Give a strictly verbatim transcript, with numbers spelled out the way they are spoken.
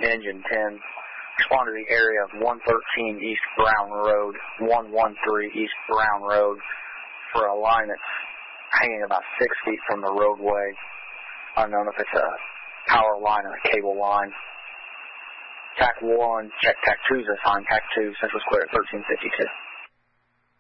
Engine ten. Respond to the area of one thirteen East Brown Road, one thirteen East Brown Road for a line that's hanging about six feet from the roadway. Unknown if it's a power line or a cable line. T A C one, check T A C two's assigned. T A C two, Central Square at thirteen fifty-two.